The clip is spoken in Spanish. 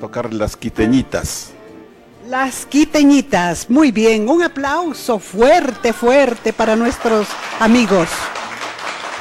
tocar las quiteñitas. Las quiteñitas, muy bien, un aplauso fuerte, fuerte para nuestros amigos.